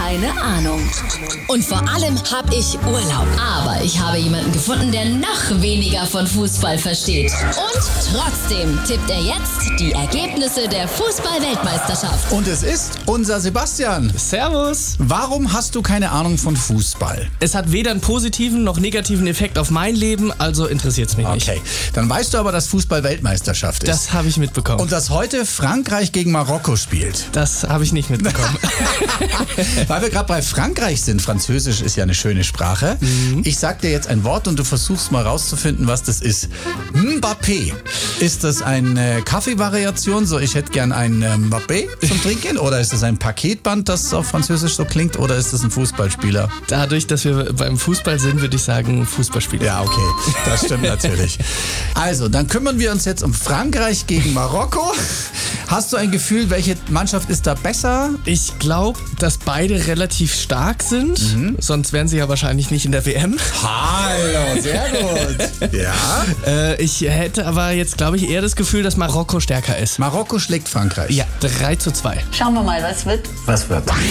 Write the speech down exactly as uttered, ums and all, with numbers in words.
keine Ahnung. Und vor allem habe ich Urlaub. Aber ich habe jemanden gefunden, der noch weniger von Fußball versteht. Und trotzdem tippt er jetzt die Ergebnisse der Fußball-Weltmeisterschaft. Und es ist unser Sebastian. Servus. Warum hast du keine Ahnung von Fußball? Es hat weder einen positiven noch negativen Effekt auf mein Leben, also interessiert es mich nicht. Okay, dann weißt du aber, dass Fußball Weltmeisterschaft ist. Das habe ich mitbekommen. Und dass heute Frankreich gegen Marokko spielt. Das habe ich nicht mitbekommen. Weil wir gerade bei Frankreich sind, Französisch ist ja eine schöne Sprache. Mhm. Ich sag dir jetzt ein Wort und du versuchst mal rauszufinden, was das ist. Mbappé. Ist das eine Kaffeevariation, so ich hätte gern ein Mbappé zum Trinken? Oder ist das ein Paketband, das auf Französisch so klingt? Oder ist das ein Fußballspieler? Dadurch, dass wir beim Fußball sind, würde ich sagen Fußballspieler. Ja, okay, das stimmt natürlich. Also, dann kümmern wir uns jetzt um Frankreich gegen Marokko. Hast du ein Gefühl, welche Mannschaft ist da besser? Ich glaube, dass beide relativ stark sind. Mhm. Sonst wären sie ja wahrscheinlich nicht in der W M. Hallo, sehr gut. Ja. Äh, ich hätte aber jetzt, glaube ich, eher das Gefühl, dass Marokko stärker ist. Marokko schlägt Frankreich. Ja, drei zu zwei. Schauen wir mal, was wird. Was wird?